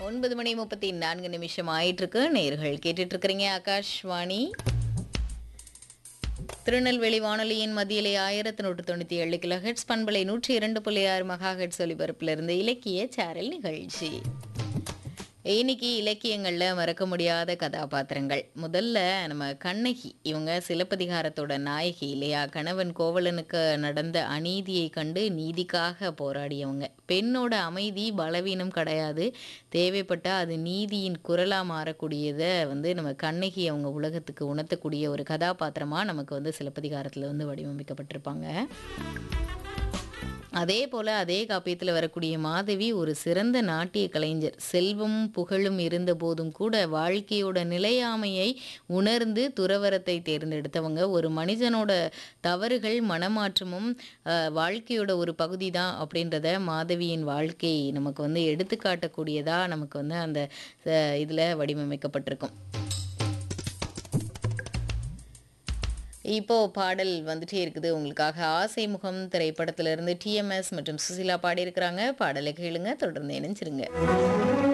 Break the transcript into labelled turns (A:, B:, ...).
A: 9 மணி 34 நிமிஷம் ஆயிட்டிருக்கு. நேயர்கள் கேட்டுட்டு இருக்கிறீங்க ஆகாஷ்வாணி திருநெல்வேலி வானொலியின் மத்தியிலே 1197 கிலோஹெர்ட்ஸ் பண்பலை 102.6 மெகாஹெர்ட்ஸ் ஒலிபரப்பிலிருந்து இலக்கிய சாரல் நிகழ்ச்சி. இன்னைக்கு இலக்கியங்கள்ல மறக்க முடியாத கதாபாத்திரங்கள். முதல்ல நம்ம கண்ணகி, இவங்க சிலப்பதிகாரத்தோட நாயகி இல்லையா? கணவன் கோவலனுக்கு நடந்த அநீதியை கண்டு நீதிக்காக போராடியவங்க. பெண்ணோட அமைதி பலவீனம் கிடையாது, தேவைப்பட்டா அது நீதியின் குரலா மாறக்கூடியதை நம்ம கண்ணகி அவங்க உலகத்துக்கு உணர்த்தக்கூடிய ஒரு கதாபாத்திரமா நமக்கு சிலப்பதிகாரத்துல வடிவமைக்கப்பட்டிருப்பாங்க. அதே போல அதே காப்பியத்தில் வரக்கூடிய மாதவி ஒரு சிறந்த நாட்டிய கலைஞர். செல்வமும் புகழும் இருந்த போதும் கூட வாழ்க்கையோட நிலையாமையை உணர்ந்து துறவரத்தை தேர்ந்தெடுத்தவங்க. ஒரு மனிதனோட தவறுகள் மனமாற்றமும் வாழ்க்கையோட ஒரு பகுதி தான் அப்படின்றத மாதவியின் வாழ்க்கை நமக்கு எடுத்துக்காட்டக்கூடியதா நமக்கு அந்த இதில் வடிவமைக்கப்பட்டிருக்கும். இப்போ பாடல் வந்துட்டே இருக்குது உங்களுக்காக. ஆசை முகம் திரைப்படத்திலிருந்து டிஎம்எஸ் மற்றும் சுசிலா பாடியிருக்கிறாங்க. பாடலை கேளுங்க, தொடர்ந்து இணைஞ்சிருங்க.